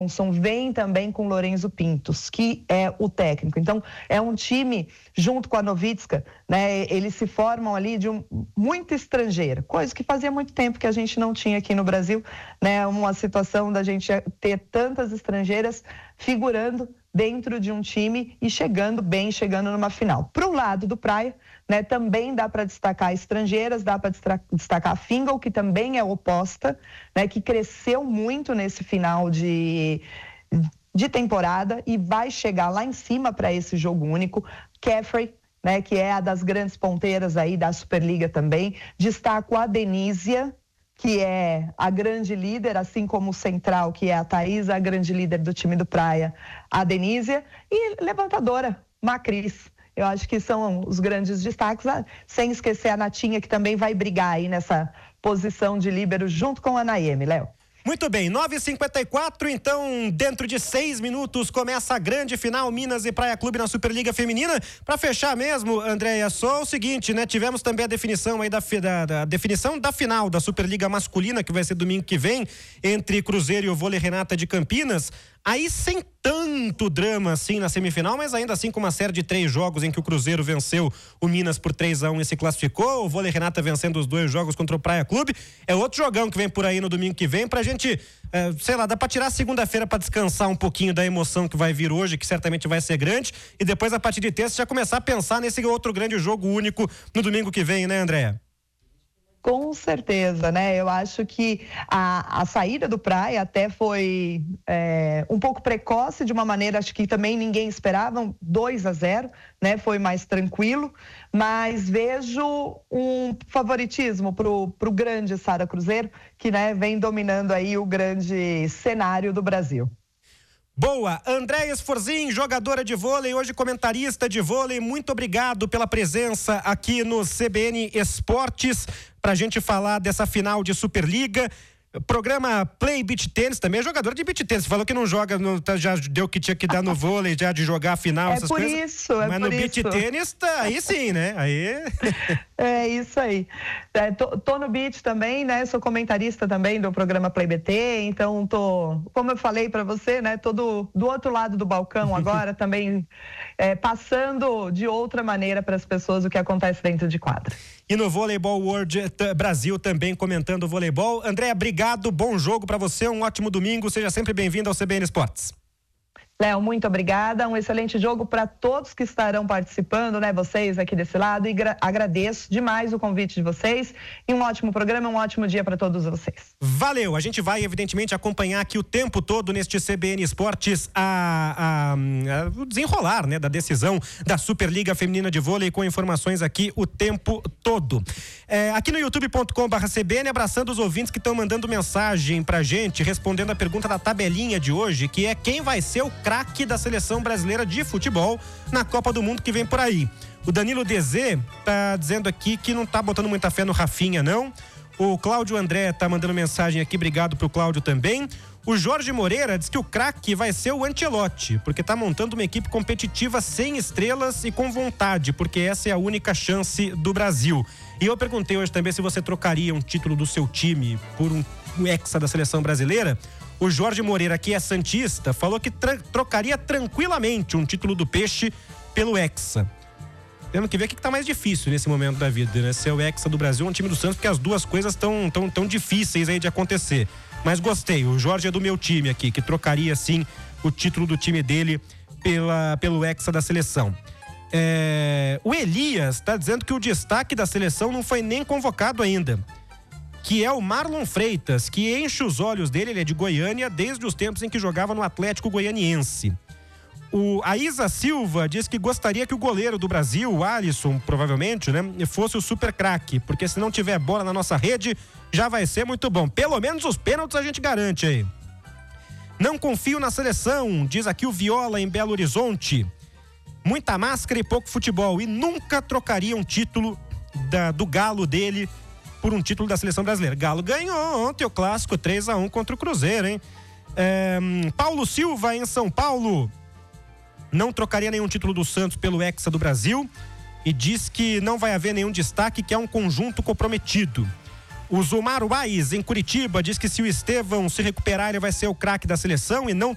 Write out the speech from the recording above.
vem também com Lorenzo Pintos, que é o técnico. Então, é um time, junto com a Novitska, né, eles se formam ali de muito estrangeiro, coisa que fazia muito tempo que a gente não tinha aqui no Brasil, né, uma situação da gente ter tantas estrangeiras figurando dentro de um time e chegando numa final. Para o lado do Praia, né, também dá para destacar estrangeiras, dá para destacar a Fingal, que também é oposta, né, que cresceu muito nesse final de temporada e vai chegar lá em cima para esse jogo único. Caffrey, né, que é a das grandes ponteiras aí da Superliga também. Destaco a Denísia, que é a grande líder, assim como o central, que é a Thaís, a grande líder do time do Praia, a Denísia, e levantadora, Macris. Eu acho que são os grandes destaques, sem esquecer a Natinha, que também vai brigar aí nessa posição de líbero junto com a Naemi, Léo. Muito bem, 9h54, então dentro de 6 minutos começa a grande final Minas e Praia Clube na Superliga Feminina. Para fechar mesmo, Andréia, só o seguinte, né? Tivemos também a definição aí da definição da final da Superliga Masculina, que vai ser domingo que vem, entre Cruzeiro e o Vôlei Renata de Campinas. Aí sem tanto drama assim na semifinal, mas ainda assim com uma série de 3 jogos em que o Cruzeiro venceu o Minas por 3-1 e se classificou, o Vôlei Renata vencendo os 2 jogos contra o Praia Clube. É outro jogão que vem por aí no domingo que vem pra gente, sei lá, dá pra tirar segunda-feira pra descansar um pouquinho da emoção que vai vir hoje, que certamente vai ser grande, e depois a partir de terça já começar a pensar nesse outro grande jogo único no domingo que vem, né, Andréia? Com certeza, né? Eu acho que a saída do Praia até foi um pouco precoce, de uma maneira, acho que também ninguém esperava, 2-0, né? Foi mais tranquilo, mas vejo um favoritismo pro grande Sara Cruzeiro, que, né, vem dominando aí o grande cenário do Brasil. Boa, Andréia Sforzin, jogadora de vôlei, hoje comentarista de vôlei, muito obrigado pela presença aqui no CBN Esportes, pra gente falar dessa final de Superliga. Programa Play Beach Tennis, também é jogadora de beach tennis. Falou que não joga, já deu o que tinha que dar no vôlei, já de jogar a final, essas coisas. Mas no beach tennis, aí sim, né? Aí... É isso aí. Tô no beach também, né? Sou comentarista também do programa Play BT, então como eu falei pra você, né? Tô do outro lado do balcão agora, também passando de outra maneira para as pessoas o que acontece dentro de quadra. E no Voleibol World Brasil também comentando o voleibol. Andréia, obrigado, bom jogo para você, um ótimo domingo, seja sempre bem-vindo ao CBN Esportes. Léo, muito obrigada, um excelente jogo para todos que estarão participando, né, vocês aqui desse lado, e agradeço demais o convite de vocês, e um ótimo programa, um ótimo dia para todos vocês. Valeu, a gente vai evidentemente acompanhar aqui o tempo todo neste CBN Esportes o desenrolar, né, da decisão da Superliga Feminina de Vôlei, com informações aqui o tempo todo. Aqui no youtube.com/CBN, abraçando os ouvintes que estão mandando mensagem pra gente, respondendo a pergunta da tabelinha de hoje, que é quem vai ser o craque da seleção brasileira de futebol na Copa do Mundo que vem por aí. O Danilo Dezê tá dizendo aqui que não tá botando muita fé no Rafinha, não. O Cláudio André tá mandando mensagem aqui, obrigado pro Cláudio também. O Jorge Moreira diz que o craque vai ser o Ancelotti, porque tá montando uma equipe competitiva sem estrelas e com vontade, porque essa é a única chance do Brasil. E eu perguntei hoje também se você trocaria um título do seu time por um hexa da seleção brasileira. O Jorge Moreira, que é santista, falou que trocaria tranquilamente um título do Peixe pelo hexa. Temos que ver o que tá mais difícil nesse momento da vida, né? Se é o hexa do Brasil ou um time do Santos, porque as duas coisas tão difíceis aí de acontecer. Mas gostei, o Jorge é do meu time aqui, que trocaria sim o título do time dele pelo hexa da seleção. O Elias tá dizendo que o destaque da seleção não foi nem convocado ainda, que é o Marlon Freitas, que enche os olhos dele, ele é de Goiânia, desde os tempos em que jogava no Atlético Goianiense. A Isa Silva diz que gostaria que o goleiro do Brasil, o Alisson, provavelmente, né, fosse o super craque, porque se não tiver bola na nossa rede, já vai ser muito bom. Pelo menos os pênaltis a gente garante aí. Não confio na seleção, diz aqui o Viola em Belo Horizonte. Muita máscara e pouco futebol, e nunca trocaria um título do Galo dele por um título da seleção brasileira. Galo ganhou ontem o clássico 3-1 contra o Cruzeiro, hein? Paulo Silva em São Paulo não trocaria nenhum título do Santos pelo hexa do Brasil e diz que não vai haver nenhum destaque, que é um conjunto comprometido. O Zumar Wais em Curitiba diz que se o Estevão se recuperar, ele vai ser o craque da seleção e não